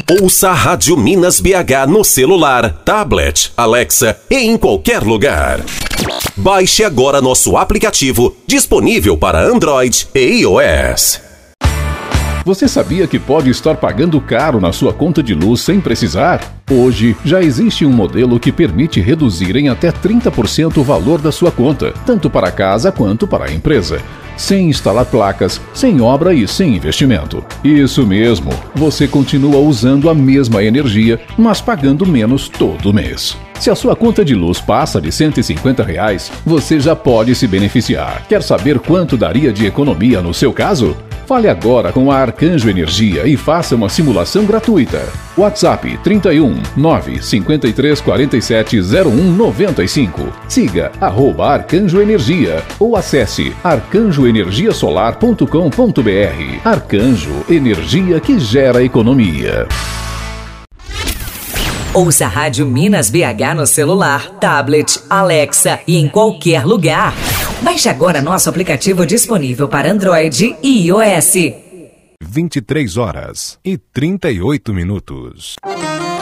Ouça a Rádio Minas BH no celular, tablet, Alexa e em qualquer lugar. Baixe agora nosso aplicativo, disponível para Android e iOS. Você sabia que pode estar pagando caro na sua conta de luz sem precisar? Hoje, já existe um modelo que permite reduzir em até 30% o valor da sua conta, tanto para a casa quanto para a empresa, sem instalar placas, sem obra e sem investimento. Isso mesmo, você continua usando a mesma energia, mas pagando menos todo mês. Se a sua conta de luz passa de R$ 150, você já pode se beneficiar. Quer saber quanto daria de economia no seu caso? Fale agora com a Arcanjo Energia e faça uma simulação gratuita. WhatsApp 31 953 47 01 95. Siga @Arcanjo Energia ou acesse arcanjoenergiasolar.com.br. Arcanjo, energia que gera economia. Ouça a Rádio Minas BH no celular, tablet, Alexa e em qualquer lugar. Baixe agora nosso aplicativo disponível para Android e iOS. 23h38.